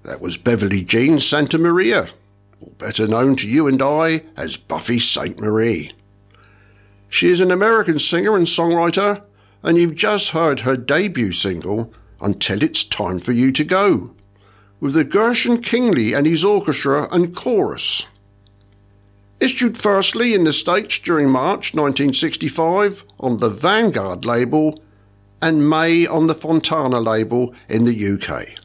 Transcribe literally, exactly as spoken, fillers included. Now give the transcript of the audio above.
That was Beverly Jean Santa Maria, or better known to you and I as Buffy Sainte Marie. She is an American singer and songwriter, and you've just heard her debut single, Until It's Time for You to Go, with the Gershon Kingley and his orchestra and chorus. Issued firstly in the States during March nineteen sixty-five on the Vanguard label and May on the Fontana label in the U K.